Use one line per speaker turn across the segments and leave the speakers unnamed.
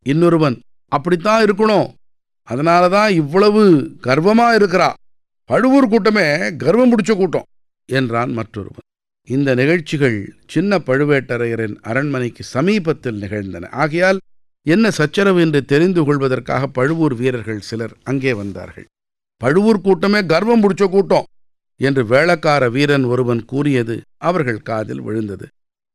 இன்னொருவன், அப்படித்தான் இருக்கணும், அதனாலதான் இவ்வளவு கர்வமா இருக்கிறா, பழுவூர் கூட்டமே கர்வம் பிடிச்ச கூட்டம் என்றான் மற்றொருவன். இந்த நிகழ்ச்சிகள் சின்ன பழுவேட்டரையரின் அரண்மனைக்கு சமீபத்தில் நிகழ்ந்தன. ஆகையால் என்ன சச்சரவு என்று தெரிந்து கொள்வதற்காக பழுவூர் வீரர்கள் சிலர் அங்கே வந்தார்கள். பழுவூர் கூட்டமே கர்வம் பிடிச்ச கூட்டம் என்று வேளக்கார வீரன் ஒருவன் கூறியது அவர்கள் காதில் விழுந்தது.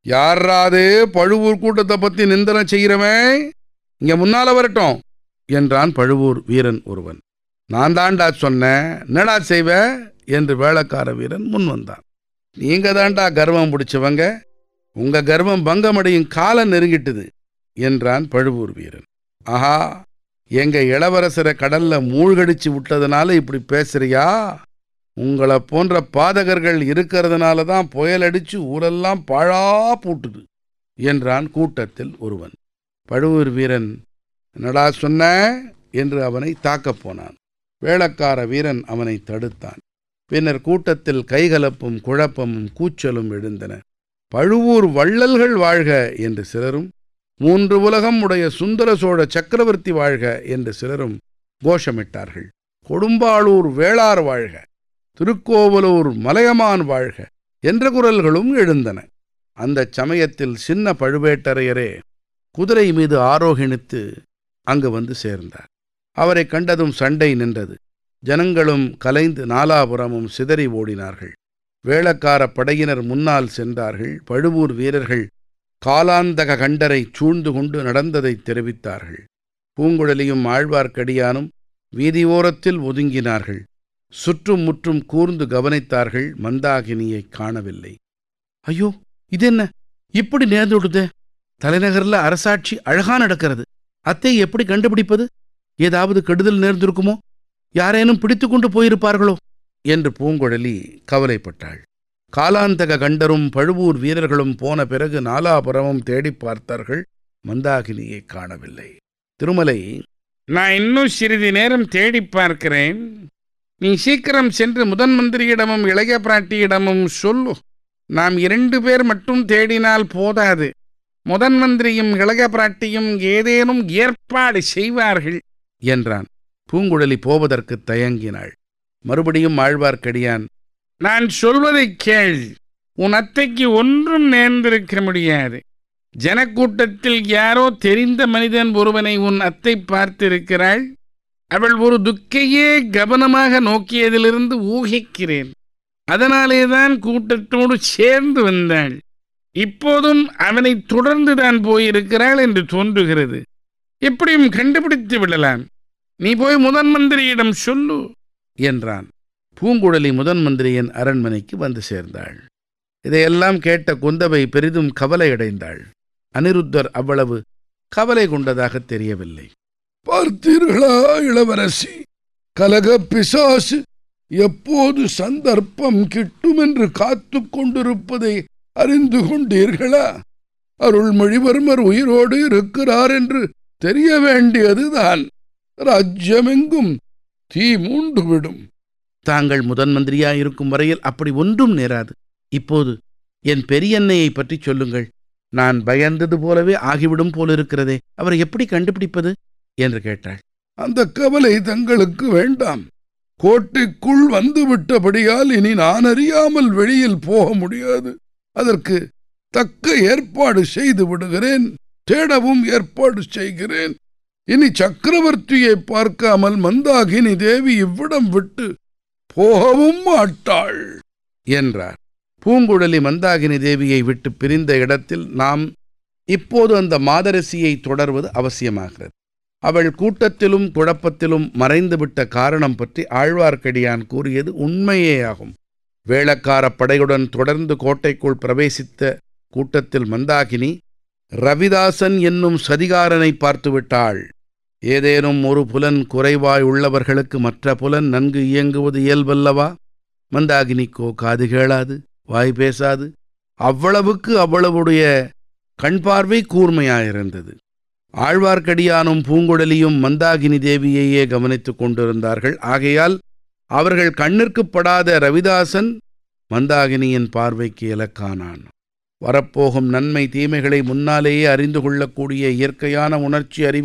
யாராது பழுவூர் கூட்டத்தை பத்தி நிந்தனை செய்கிறவன் இங்க முன்னால வரட்டும் என்றான் பழுவூர் வீரன் ஒருவன். நான் தாண்டா சொன்னேன், என்னடா செய்வ என்று வேளக்கார வீரன் முன் வந்தான். நீங்க தாண்டா கர்வம் பிடிச்சவங்க, உங்க கர்வம் பங்கமடையும் காலம் நெருங்கிட்டுது என்றான் பழுவூர் வீரன். ஆஹா, எங்க இளவரசரை கடல்ல மூழ்கடிச்சு விட்டதுனால இப்படி பேசுறியா? உங்களை போன்ற பாதகர்கள் இருக்கிறதுனால தான் புயல் அடிச்சு ஊரெல்லாம் பாழா பூட்டுது என்றான் கூட்டத்தில் ஒருவன். பழுவூர் வீரன், என்னடா சொன்ன என்று அவனை தாக்கப் போனான். வேளக்கார வீரன் அவனை தடுத்தான். பின்னர் கூட்டத்தில் கைகலப்பும் குழப்பமும் கூச்சலும் எழுந்தன. பழுவூர் வள்ளல்கள் வாழ்க என்று சிலரும், 3 உலகம் உடைய சுந்தர சோழ சக்கரவர்த்தி வாழ்க என்று சிலரும் கோஷமிட்டார்கள். கொடும்பாளூர் வேளார் வாழ்க, திருக்கோவலூர் மலையமான் வாழ்க என்ற குரல்களும் எழுந்தன. அந்த சமயத்தில் சின்ன பழுவேட்டரையரே குதிரை மீது ஆரோகணித்து அங்கு வந்து சேர்ந்தார். அவரை கண்டதும் சண்டை நின்றது. ஜனங்களும் கலைந்து நாலாபுரமும் சிதறி ஓடினார்கள். வேளக்கார படையினர் முன்னால் சென்றார்கள். பழுவூர் வீரர்கள் காலாந்தக கண்டரை சூழ்ந்து கொண்டு நடந்ததை தெரிவித்தார்கள். பூங்குழலியும் ஆழ்வார்க்கடியானும் வீதியோரத்தில் ஒதுங்கினார்கள். சுற்றும் முற்றும் கூர்ந்து கவனித்தார்கள். மந்தாகினியை காணவில்லை. ஐயோ, இதென்ன இப்படி நேர்ந்துடுதே? தலைநகர்ல அரசாட்சி அழகா நடக்கிறது, அத்தை எப்படி கண்டுபிடிப்பது? ஏதாவது கெடுதல் நேர்ந்திருக்குமோ? யாரேனும் பிடித்து கொண்டு போயிருப்பார்களோ என்று பூங்குழலி கவலைப்பட்டாள். காலாந்தக கண்டரும் பழுவூர் வீரர்களும் போன பிறகு நாலாபுரமும் தேடி பார்த்தார்கள். மந்தாகினியை காணவில்லை. திருமலை,
நான் இன்னும் சிறிது நேரம் தேடி பார்க்கிறேன், நீ சீக்கிரம் சென்று முதன் மந்திரியிடமும் இளைய பிராட்டியிடமும் சொல்லு. நாம் 2 பேர் மட்டும் தேடினால் போதாது, முதன் மந்திரியும் இளைய பிராட்டியும் ஏதேனும் ஏற்பாடு செய்வார்கள்
என்றான். பூங்குழலி போவதற்கு தயங்கினாள். மறுபடியும் ஆழ்வார்க்கடியான்,
நான் சொல்வதை கேள், உன் அத்தைக்கு ஒன்றும் நேர்ந்திருக்க முடியாது. ஜனக்கூட்டத்தில் யாரோ தெரிந்த மனிதன் ஒருவனை உன் அத்தை பார்த்திருக்கிறாள். அவள் ஒரு துக்கையே கவனமாக நோக்கியதிலிருந்து ஊகிக்கிறேன். அதனாலேதான் கூட்டத்தோடு சேர்ந்து வந்தாள். இப்போதும் அவனை தொடர்ந்துதான் போயிருக்கிறாள் என்று தோன்றுகிறது. எப்படியும் கண்டுபிடித்து விடலாம். நீ போய் முதன் மந்திரியிடம் சொல்லு
என்றான். பூங்குழலி முதன் மந்திரியின் அரண்மனைக்கு வந்து சேர்ந்தாள். இதையெல்லாம் கேட்ட குந்தவை பெரிதும் கவலையடைந்தாள். அனிருத்தர் அவ்வளவு கவலை கொண்டதாக தெரியவில்லை.
பார்த்தீர்களா இளவரசி, கலக பிசாசு எப்போது சந்தர்ப்பம் கிட்டும் என்று காத்து கொண்டிருப்பதை அறிந்து கொண்டீர்களா? அருள்மொழிவர்மர் உயிரோடு இருக்கிறார் என்று தெரிய வேண்டியதுதான். ராஜ்யமெங்கும் தீ மூண்டுவிடும்.
தாங்கள் முதன் மந்திரியாயிருக்கும் வரையில் அப்படி ஒன்றும் நேராது. இப்போது என் பெரியன்னையை பற்றி சொல்லுங்கள். நான் பயந்தது போலவே ஆகிவிடும் போலிருக்கிறதே, அவரை எப்படி கண்டுபிடிப்பது என்று கேட்டாள்.
அந்த கவலை தங்களுக்கு வேண்டாம். கோட்டைக்குள் வந்துவிட்டபடியால் இனி நான் அறியாமல் வெளியில் போக முடியாது. அதற்கு தக்க ஏற்பாடு செய்து விடுகிறேன். தேடவும் ஏற்பாடு செய்கிறேன். இனி சக்கரவர்த்தியை பார்க்காமல் மந்தாகினி தேவி இவ்விடம் விட்டு போகவும் மாட்டாள்
என்றார். பூங்குழலி மந்தாகினி தேவியை விட்டு பிரிந்த இடத்தில் நாம் இப்போது அந்த மாதரசியை தொடர்வது அவசியமாகிறது. அவள் கூட்டத்திலும் குழப்பத்திலும் மறைந்துவிட்ட காரணம் பற்றி ஆழ்வார்க்கடியான் கூறியது உண்மையேயாகும். வேளக்கார படையுடன் தொடர்ந்து கோட்டைக்குள் பிரவேசித்த கூட்டத்தில் மந்தாகினி ரவிதாசன் என்னும் சதிகாரனை பார்த்துவிட்டாள். ஏதேனும் ஒரு புலன் குறைவாய் உள்ளவர்களுக்கு மற்ற புலன் நன்கு இயங்குவது இயல்பல்லவா? மந்தாகினிக்கோ காது கேளாது, வாய் பேசாது. அவ்வளவுக்கு அவ்வளவுடைய கண் பார்வை கூர்மையாயிருந்தது. ஆழ்வார்க்கடியானும் பூங்குழலியும் மந்தாகினி தேவியையே கவனித்துக் கொண்டிருந்தார்கள். ஆகையால் அவர்கள் கண்ணிற்குப் படாத ரவிதாசன் மந்தாகினியின் பார்வைக்கு இலக்கானான். வரப்போகும் நன்மை தீமைகளை முன்னாலேயே அறிந்து கொள்ளக்கூடிய இயற்கையான உணர்ச்சி அறிவு